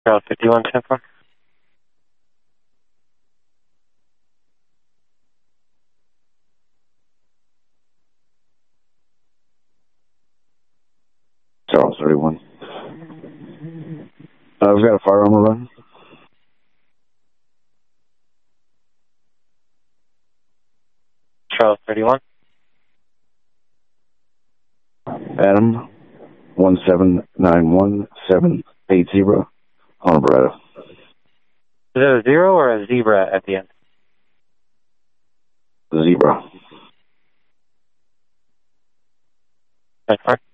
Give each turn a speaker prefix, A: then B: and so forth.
A: Charles 51 10-4.
B: Charles 31. We've got a firearm run.
A: Charles 31.
B: Adam 1791780 on a Beretta.
A: Is that a 0 or a zebra at the end?
B: Zebra.
A: 10-4.